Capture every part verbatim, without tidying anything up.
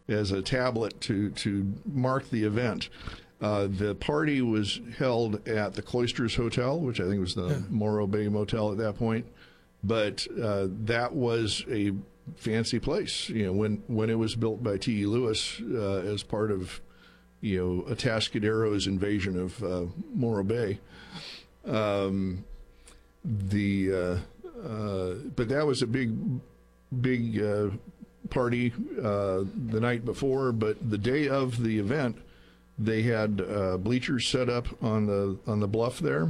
as a tablet to to mark the event. Uh, the party was held at the Cloisters Hotel, which I think was the yeah. Morro Bay Motel at that point. But uh, that was a fancy place, you know, when, when it was built by T E. Lewis uh, as part of, you know, Atascadero's invasion of uh, Morro Bay. Um, the uh, uh, but that was a big, big uh, party uh, the night before. But the day of the event, they had uh, bleachers set up on the on the bluff there.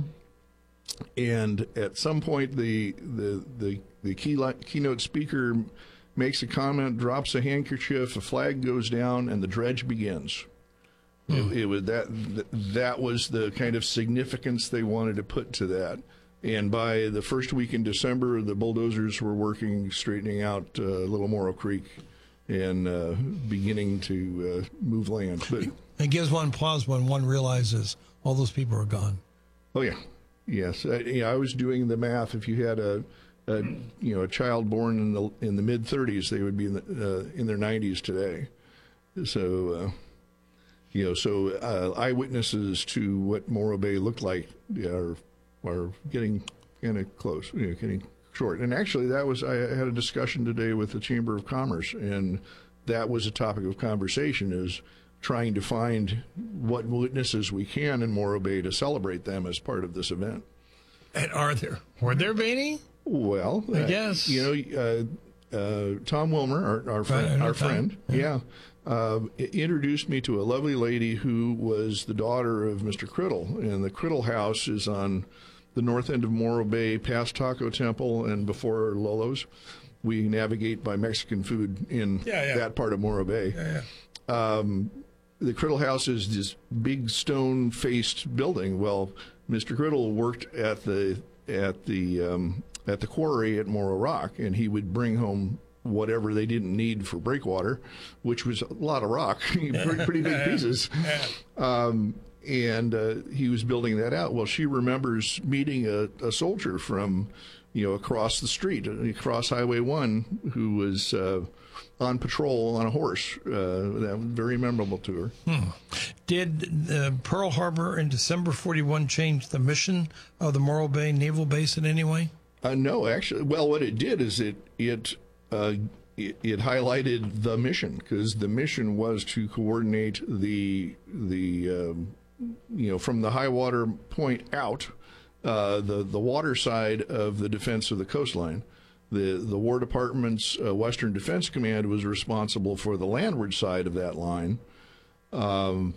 And at some point, the the the, the key, keynote speaker makes a comment, drops a handkerchief, a flag goes down, and the dredge begins. Hmm. It, it was that that was the kind of significance they wanted to put to that. And by the first week in December, the bulldozers were working, straightening out uh, Little Morro Creek, and uh, beginning to uh, move land. But it gives one pause when one realizes all those people are gone. Oh yeah. Yes, I, you know, I was doing the math. If you had a, a you know, a child born in the in the mid thirties, they would be in the, uh, in their nineties today. So, uh, you know, so uh, eyewitnesses to what Morro Bay looked like are are getting kind of close, you know, getting short. And actually, that was I had a discussion today with the Chamber of Commerce, and that was a topic of conversation: is trying to find what witnesses we can in Morro Bay to celebrate them as part of this event. And are there? Were there, Beanie? Well, I uh, guess. You know, uh, uh, Tom Wilmer, our, our friend, our friend, yeah, yeah uh, introduced me to a lovely lady who was the daughter of Mister Criddle, and the Criddle House is on the north end of Morro Bay, past Taco Temple and before Lolo's. We navigate by Mexican food in yeah, yeah. that part of Morro Bay. Yeah, yeah. Um, the Criddle House is this big stone-faced building. Well, Mister Criddle worked at the at the um, at the quarry at Morro Rock, and he would bring home whatever they didn't need for breakwater, which was a lot of rock, pretty, pretty big pieces. Um, and uh, he was building that out. Well, she remembers meeting a, a soldier from, you know, across the street, across Highway One, who was uh, on patrol on a horse. Uh, that was very memorable to her. Hmm. Did uh, Pearl Harbor in December forty-one change the mission of the Morro Bay Naval Base in any way? Uh, no, actually. Well, what it did is it it uh, it, it highlighted the mission, because the mission was to coordinate the the um, you know, from the high water point out, uh, the the water side of the defense of the coastline. The the War Department's uh, Western Defense Command was responsible for the landward side of that line, um,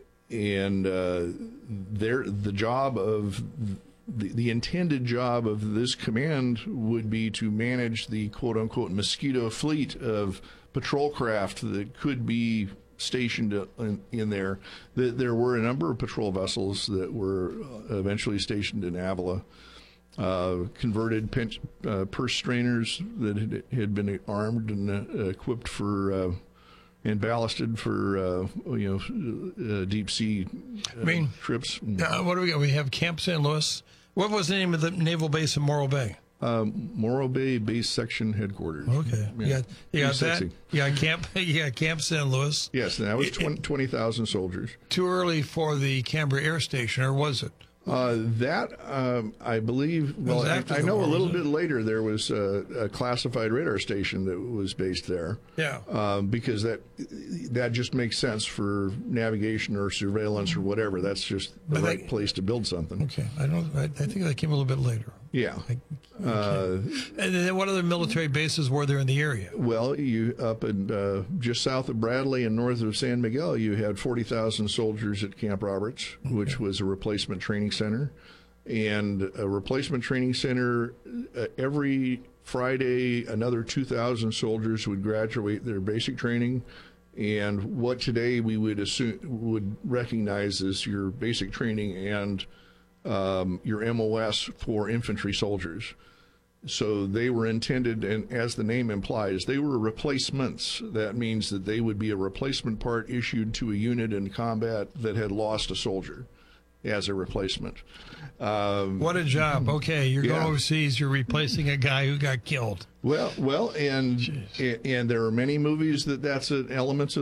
and uh, their the job of the, the intended job of this command would be to manage the quote unquote mosquito fleet of patrol craft that could be stationed in, in there. There were a number of patrol vessels that were eventually stationed in Avila. Uh, converted pinch, uh, purse strainers that had, had been armed and uh, equipped for uh, and ballasted for uh, you know uh, deep sea uh, I mean, trips. Uh, what do we got? We have Camp Saint Louis. What was the name of the naval base in Morro Bay? Um, Morro Bay Base Section Headquarters. Okay, yeah. you got, you got that. Sexy. You got Camp. You got Camp Saint Louis. Yes, that was twenty thousand soldiers. Too early for the Canberra Air Station, or was it? Uh, that, um, I believe, well, I, I know war, a little bit later there was a, a classified radar station that was based there. Yeah. Um, because that that just makes sense for navigation or surveillance or whatever. That's just the but right they, place to build something. Okay. I don't. I, I think that came a little bit later. Yeah. I, I uh, and then what other military bases were there in the area? Well, you up in uh, just south of Bradley and north of San Miguel, you had forty thousand soldiers at Camp Roberts, okay. which was a replacement training center. And a replacement training center, uh, every Friday, another two thousand soldiers would graduate their basic training. And what today we would assume would recognize as your basic training and um, your M O S for infantry soldiers. So they were intended, and as the name implies, they were replacements. That means that they would be a replacement part issued to a unit in combat that had lost a soldier as a replacement. Um, what a job. Okay, you're yeah. going overseas, you're replacing a guy who got killed. Well, well, and, and and there are many movies that that's an elements of